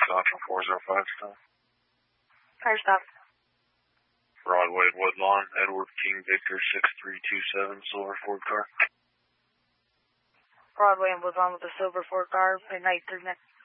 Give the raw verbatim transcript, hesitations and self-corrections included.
option four zero five stop. Fire stop. Broadway, Woodlawn, Edward King, Victor six three two seven, silver Ford car. Broadway and Woodlawn with a silver Ford car, midnight through next.